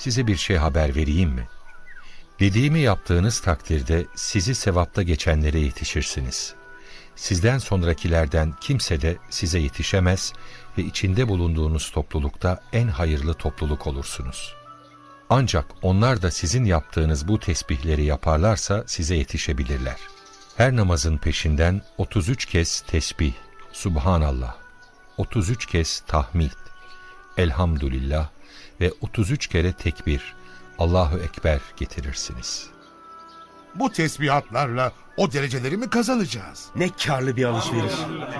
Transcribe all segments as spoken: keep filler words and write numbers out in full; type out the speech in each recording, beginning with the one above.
size bir şey haber vereyim mi? Dediğimi yaptığınız takdirde sizi sevapta geçenlere yetişirsiniz. Sizden sonrakilerden kimse de size yetişemez ve içinde bulunduğunuz toplulukta en hayırlı topluluk olursunuz. Ancak onlar da sizin yaptığınız bu tesbihleri yaparlarsa size yetişebilirler. Her namazın peşinden otuz üç kez tesbih, Subhanallah, otuz üç kez tahmid, Elhamdülillah ve otuz üç kere tekbir, Allahu Ekber getirirsiniz. Bu tesbihatlarla o dereceleri mi kazanacağız? Ne karlı bir alışveriş.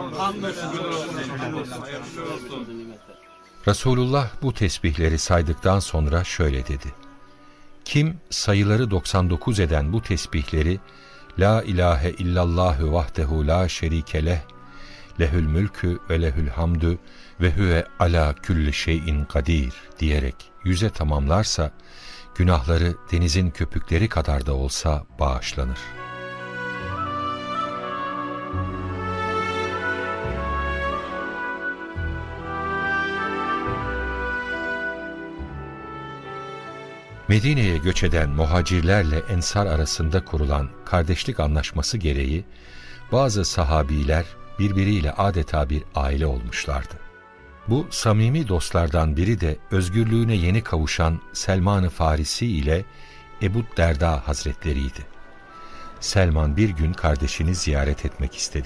Resulullah bu tesbihleri saydıktan sonra şöyle dedi. Kim sayıları doksan dokuz eden bu tesbihleri La ilahe illallahü vahdehu la şerike leh, lehül mülkü ve lehül hamdü ve huve ala külli şeyin kadir diyerek yüze tamamlarsa, günahları denizin köpükleri kadar da olsa bağışlanır. Medine'ye göç eden muhacirlerle ensar arasında kurulan kardeşlik anlaşması gereği bazı sahabiler birbiriyle adeta bir aile olmuşlardı. Bu samimi dostlardan biri de özgürlüğüne yeni kavuşan Selman-ı Farisi ile Ebu Derda Hazretleriydi. Selman bir gün kardeşini ziyaret etmek istedi.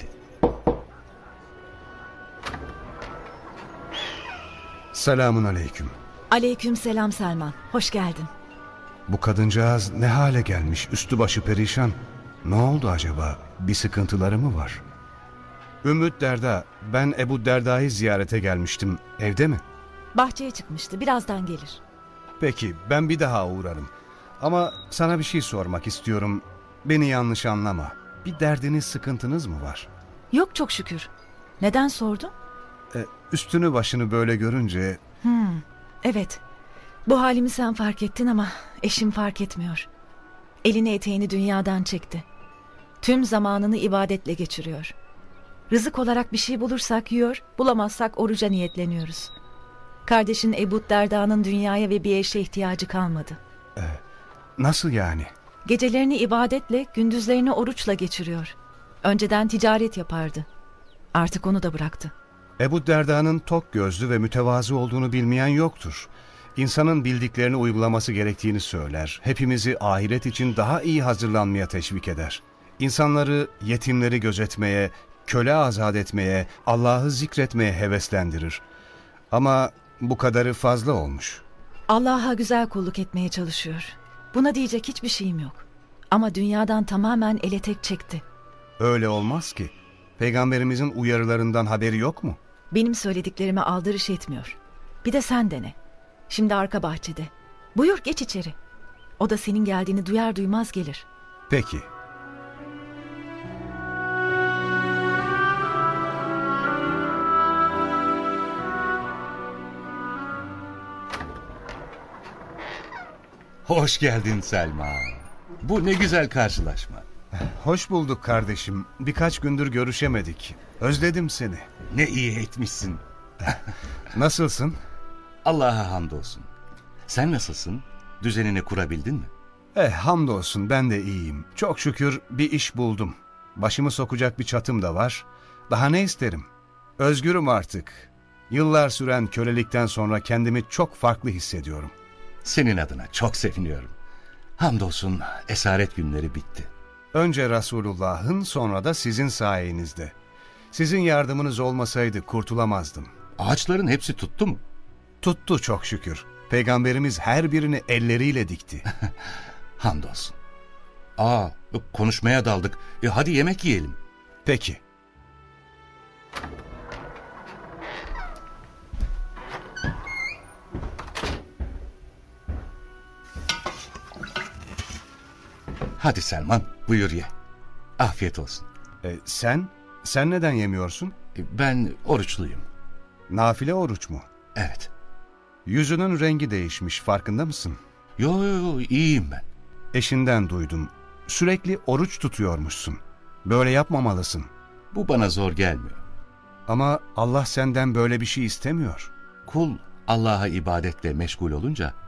Selamun aleyküm. Aleyküm selam Selman. Hoş geldin. Bu kadıncağız ne hale gelmiş, üstü başı perişan. Ne oldu acaba? Bir sıkıntıları mı var? Ümmü Derda, ben Ebu Derda'yı ziyarete gelmiştim. Evde mi? Bahçeye çıkmıştı. Birazdan gelir. Peki, ben bir daha uğrarım. Ama sana bir şey sormak istiyorum. Beni yanlış anlama. Bir derdiniz, sıkıntınız mı var? Yok çok şükür. Neden sordun? Ee, üstünü başını böyle görünce... Hmm, evet. Bu halimi sen fark ettin ama eşim fark etmiyor. Elini eteğini dünyadan çekti. Tüm zamanını ibadetle geçiriyor. Rızık olarak bir şey bulursak yiyor, bulamazsak oruca niyetleniyoruz. Kardeşin Ebu Derda'nın dünyaya ve bir eşe ihtiyacı kalmadı. Ee, nasıl yani? Gecelerini ibadetle, gündüzlerini oruçla geçiriyor. Önceden ticaret yapardı. Artık onu da bıraktı. Ebu Derda'nın tok gözlü ve mütevazı olduğunu bilmeyen yoktur. İnsanın bildiklerini uygulaması gerektiğini söyler. Hepimizi ahiret için daha iyi hazırlanmaya teşvik eder. İnsanları, yetimleri gözetmeye, köle azat etmeye, Allah'ı zikretmeye heveslendirir. Ama bu kadarı fazla olmuş. Allah'a güzel kulluk etmeye çalışıyor. Buna diyecek hiçbir şeyim yok. Ama dünyadan tamamen ele tek çekti. Öyle olmaz ki. Peygamberimizin uyarılarından haberi yok mu? Benim söylediklerime aldırış etmiyor. Bir de sen dene. Şimdi arka bahçede. Buyur geç içeri. O da senin geldiğini duyar duymaz gelir. Peki. Hoş geldin Selma. Bu ne güzel karşılaşma. Hoş bulduk kardeşim. Birkaç gündür görüşemedik. Özledim seni. Ne iyi etmişsin. Nasılsın? Allah'a hamdolsun. Sen nasılsın? Düzenini kurabildin mi? Eh hamdolsun ben de iyiyim. Çok şükür bir iş buldum. Başımı sokacak bir çatım da var. Daha ne isterim? Özgürüm artık. Yıllar süren kölelikten sonra kendimi çok farklı hissediyorum. Senin adına çok seviniyorum. Hamdolsun esaret günleri bitti. Önce Resulullah'ın sonra da sizin sayenizde. Sizin yardımınız olmasaydı kurtulamazdım. Ağaçların hepsi tuttu mu? Tuttu çok şükür. Peygamberimiz her birini elleriyle dikti. Hamdolsun. Aa, konuşmaya daldık. E, hadi yemek yiyelim. Peki. Hadi Selman, buyur ye. Afiyet olsun. E, sen? Sen neden yemiyorsun? E, ben oruçluyum. Nafile oruç mu? Evet. Yüzünün rengi değişmiş, farkında mısın? Yo yo yo, iyiyim ben. Eşinden duydum. Sürekli oruç tutuyormuşsun. Böyle yapmamalısın. Bu bana zor gelmiyor. Ama Allah senden böyle bir şey istemiyor. Kul Allah'a ibadetle meşgul olunca